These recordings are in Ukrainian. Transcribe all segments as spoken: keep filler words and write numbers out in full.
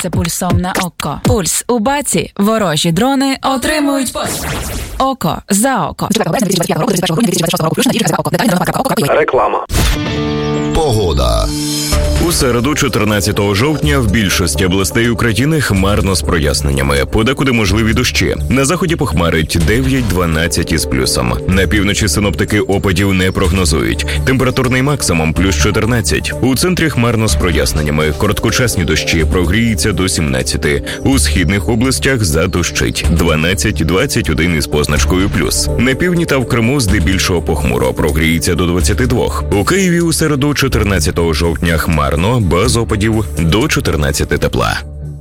Це пульсом на око. Пульс у баці. Ворожі дрони отримують пульс. Око за око. Реклама. Погода. У середу, чотирнадцятого жовтня, в більшості областей України хмарно з проясненнями. Подекуди можливі дощі. На заході похмарить дев'ять-дванадцять із плюсом. На півночі синоптики опадів не прогнозують. Температурний максимум плюс чотирнадцять. У центрі хмарно з проясненнями. Короткочасні дощі, прогріється до сімнадцяти. У східних областях задощить. дванадцять-двадцять один із позначкою плюс. На півдні та в Криму здебільшого похмуро. Прогріється до двадцяти двох. У Києві у середу, чотирнадцятого жовтня, хмарно, без опадів, до чотирнадцяти тепла.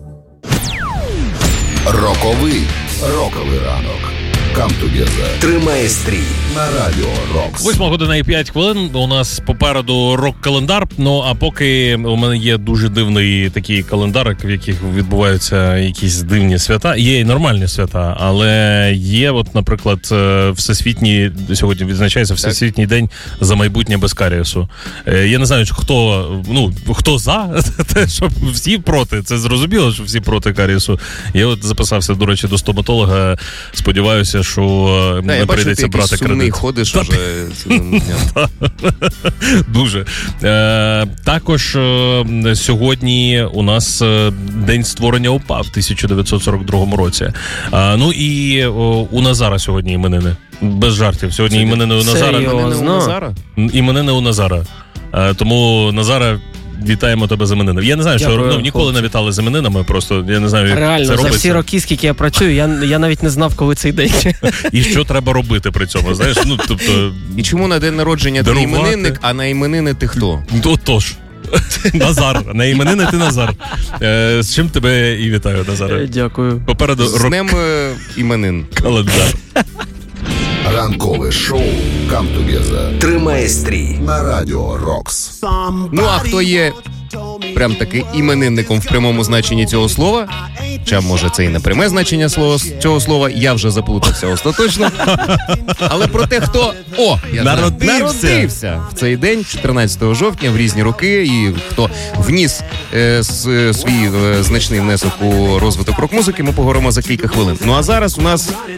Роковий. Роковий ранок. Come together. Тримає стрій на радіо Рокс. Восьма година і п'ять хвилин. У нас попереду рок-календар. Ну, а поки у мене є дуже дивний такий календар, в яких відбуваються якісь дивні свята. Є і нормальні свята, але є, от, наприклад, всесвітній, сьогодні відзначається Всесвітній день за майбутнє без карієсу. Я не знаю, хто, ну, хто за, те, що всі проти. Це зрозуміло, що всі проти карієсу. Я от записався, до речі, до стоматолога. Сподіваюся, що да, не прийдеться брати кредит. Ходиш уже цілим днем. Дуже. Е, також е, сьогодні у нас е, день створення УПА в тисяча дев'ятсот сорок другому році. Е, ну і о, у Назара сьогодні іменини. Без жартів. Сьогодні Це іменини у Назара. Серйозно? Іменини у Назара. Е, тому Назара, вітаємо тебе з іменинами. Я не знаю, Дякую, що ну, ніколи хлопці. не вітали з іменинами, просто я не знаю, реально, це робиться. За всі роки, скільки я працюю, я, я навіть не знав, коли цей день. І що треба робити при цьому, знаєш? Ну, тобто... І чому на день народження ти іменинник, а на іменини ти хто? Отож. Назар. На іменини ти Назар. Е, з чим тебе і вітаю, Назаре. Дякую. Попереду з днем е, іменин. Календар. Ранкове шоу Come Together. Тримає стрій на радіо Рокс. Ну, а хто є прям таки іменинником в прямому значенні цього слова, чи може це і не пряме значення слова, цього слова, я вже заплутався остаточно. Але про те, хто о, я народився. народився в цей день, чотирнадцятого жовтня, в різні роки, і хто вніс е, с, свій е, значний внесок у розвиток рок-музики, ми поговоримо за кілька хвилин. Ну а зараз у нас